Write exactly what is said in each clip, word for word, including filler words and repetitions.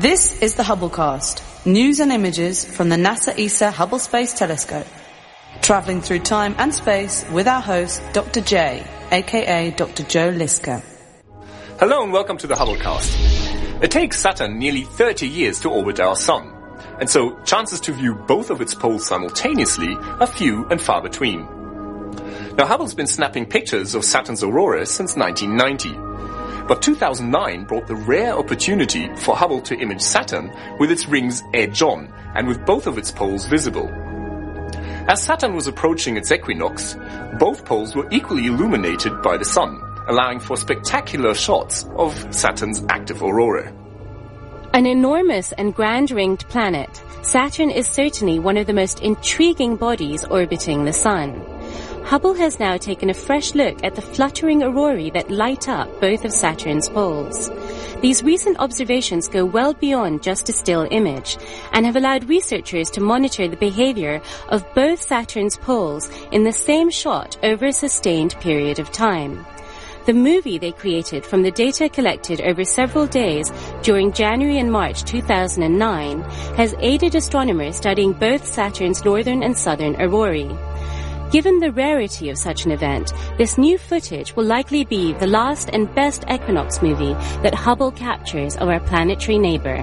This is the Hubblecast, news and images from the NASA E S A Hubble Space Telescope. Travelling through time and space with our host, Doctor J, aka Doctor Joe Liske. Hello and welcome to the Hubblecast. It takes Saturn nearly thirty years to orbit our Sun, and so chances to view both of its poles simultaneously are few and far between. Now, Hubble's been snapping pictures of Saturn's aurora since nineteen ninety. But two thousand nine brought the rare opportunity for Hubble to image Saturn with its rings edge-on and with both of its poles visible. As Saturn was approaching its equinox, both poles were equally illuminated by the Sun, allowing for spectacular shots of Saturn's active aurora. An enormous and grand-ringed planet, Saturn is certainly one of the most intriguing bodies orbiting the Sun. Hubble has now taken a fresh look at the fluttering aurorae that light up both of Saturn's poles. These recent observations go well beyond just a still image and have allowed researchers to monitor the behavior of both Saturn's poles in the same shot over a sustained period of time. The movie they created from the data collected over several days during January and March two thousand nine has aided astronomers studying both Saturn's northern and southern aurorae. Given the rarity of such an event, this new footage will likely be the last and best equinox movie that Hubble captures of our planetary neighbor.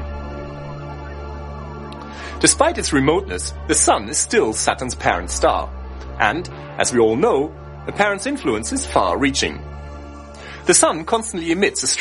Despite its remoteness, the Sun is still Saturn's parent star. And, as we all know, the parent's influence is far-reaching. The Sun constantly emits a